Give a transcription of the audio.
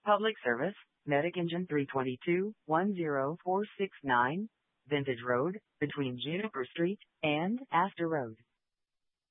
Public Service, Medic Engine 322, 10469, Vintage Road, between Juniper Street and Astor Road.